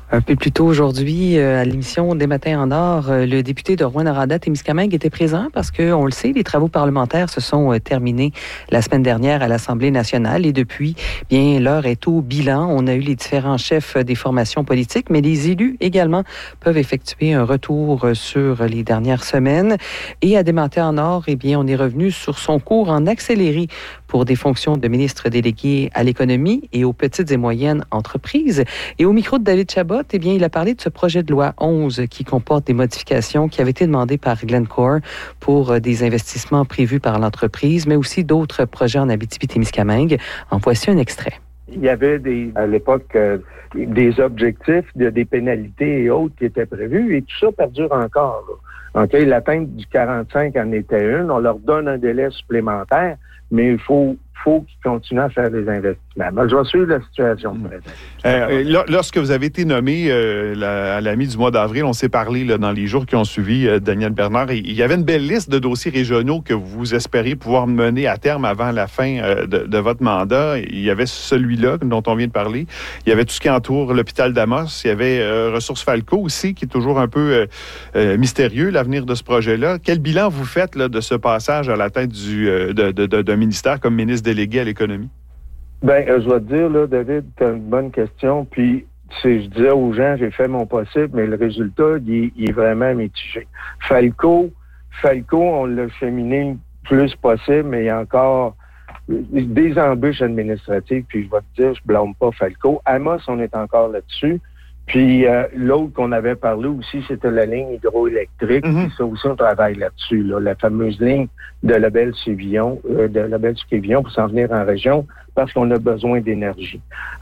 Un peu plus tôt aujourd'hui, à l'émission Des Matins en Or, le député de Rouyn-Noranda-Témiscamingue était présent parce que, on le sait, les travaux parlementaires se sont terminés la semaine dernière à l'Assemblée nationale et depuis, bien, l'heure est au bilan. On a eu les différents chefs des formations politiques, mais les élus également peuvent effectuer un retour sur les dernières semaines. Et à Des Matins en Or, eh bien, on est revenu sur son cours en accéléré pour des fonctions de ministre délégué à l'économie et aux petites et moyennes entreprises. Et au micro de David Chabot, eh bien, il a parlé de ce projet de loi 11 qui comporte des modifications qui avaient été demandées par Glencore pour des investissements prévus par l'entreprise, mais aussi d'autres projets en Abitibi-Témiscamingue. En voici un extrait. Il y avait à l'époque des objectifs, des pénalités et autres qui étaient prévus et tout ça perdure encore. Okay, l'atteinte du 45 en était une. On leur donne un délai supplémentaire, mais il faut qu'ils continuent à faire des investissements. Donc, je vais suivre la situation présente. Lorsque vous avez été nommé à la mi du mois d'avril, on s'est parlé là, dans les jours qui ont suivi, Daniel Bernard, et il y avait une belle liste de dossiers régionaux que vous espériez pouvoir mener à terme avant la fin de votre mandat. Il y avait celui-là dont on vient de parler. Il y avait tout ce qui entoure l'hôpital d'Amos. Il y avait Ressources Falco aussi, qui est toujours un peu mystérieux, l'avenir de ce projet-là. Quel bilan vous faites là, de ce passage à la tête d'un ministère comme ministre délégué à l'économie? Bien, je vais te dire, là, David, tu as une bonne question. Puis, je disais aux gens, j'ai fait mon possible, mais le résultat, il est vraiment mitigé. Falco, on l'a cheminé le plus possible, mais il y a encore des embûches administratives. Puis, je vais te dire, je blâme pas Falco. Amos, on est encore là-dessus. Puis, l'autre qu'on avait parlé aussi, c'était la ligne hydroélectrique. Puis ça aussi, on travaille là-dessus, là, la fameuse ligne de Labelle-Sévillon, pour s'en venir en région, parce qu'on a besoin d'énergie.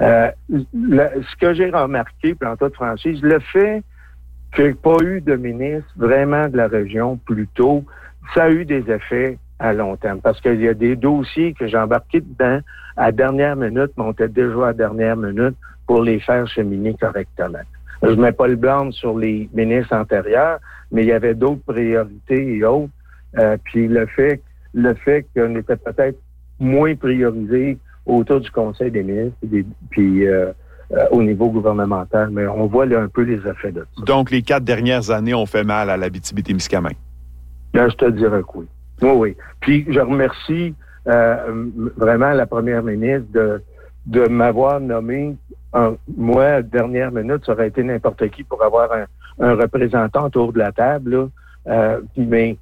Ce que j'ai remarqué, puis en toute franchise, le fait qu'il n'y ait pas eu de ministre vraiment de la région plus tôt, ça a eu des effets à long terme. Parce qu'il y a des dossiers que j'ai embarqués dedans à dernière minute, mais on était déjà à dernière minute pour les faire cheminer correctement. Je ne mets pas le blâme sur les ministres antérieurs, mais il y avait d'autres priorités et autres. Puis le fait qu'on était peut-être moins priorisé autour du Conseil des ministres, puis au niveau gouvernemental, mais on voit là, un peu les effets de ça. Donc, les 4 dernières années ont fait mal à l'Abitibi-Témiscamingue. Là, je te dirais que oui. Oui. Puis je remercie vraiment la première ministre de m'avoir nommé. Moi, dernière minute, ça aurait été n'importe qui pour avoir un représentant autour de la table. Là. Je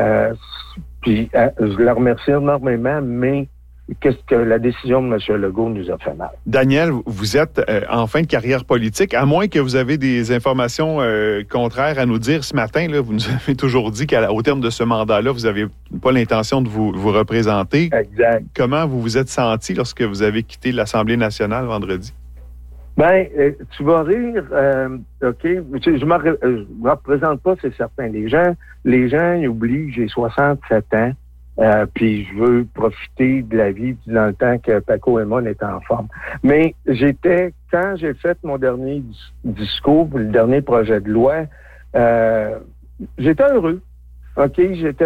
la remercie énormément, mais qu'est-ce que la décision de M. Legault nous a fait mal. Daniel, vous êtes en fin de carrière politique, à moins que vous avez des informations contraires à nous dire ce matin. Là, vous nous avez toujours dit qu'au terme de ce mandat-là, vous n'avez pas l'intention de vous représenter. Exact. Comment vous vous êtes senti lorsque vous avez quitté l'Assemblée nationale vendredi? Ben, tu vas rire, OK? Je me représente pas, c'est certain. Les gens, ils oublient que j'ai 67 ans. Puis je veux profiter de la vie dans le temps que Paco et moi on était en forme. Mais quand j'ai fait mon dernier discours, le dernier projet de loi, j'étais heureux. OK?